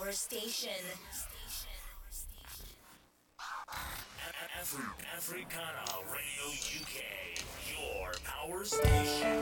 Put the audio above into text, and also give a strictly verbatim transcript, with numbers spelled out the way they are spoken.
Power Station. Afri- Africana Radio U K, your power station.